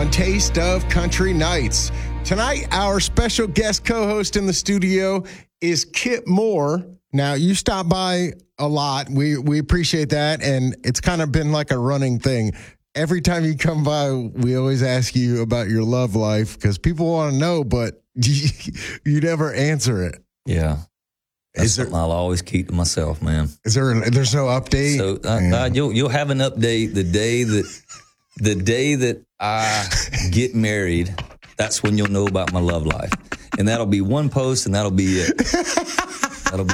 Taste of Country Nights. Tonight, our special guest co-host in the studio is Kip Moore. Now, you stop by a lot. We appreciate that, and it's kind of been like a running thing. Every time you come by, we always ask you about your love life because people want to know, but you never answer it. Yeah. That's something I'll always keep to myself, man. There's no update? So you'll have an update the day that I get married. That's when you'll know about my love life. And that'll be one post, and that'll be it.